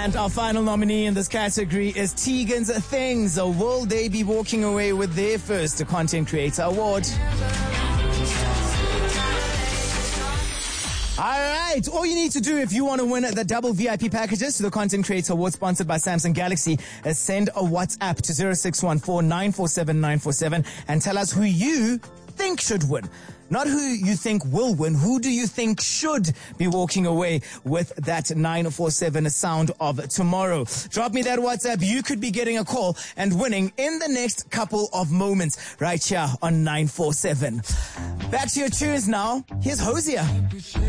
And our final nominee in this category is Tegan's Things. Will they be walking away with their first Content Creator Award? Alright, all you need to do if you want to win the double VIP packages to the Content Creator Award sponsored by Samsung Galaxy is send a WhatsApp to 0614-947-947 and tell us who you think should win. Not who you think will win. Who do you think should be walking away with that 947 sound of tomorrow? Drop me that WhatsApp. You could be getting a call and winning in the next couple of moments right here on 947. Back to your tunes now. Here's Hosier.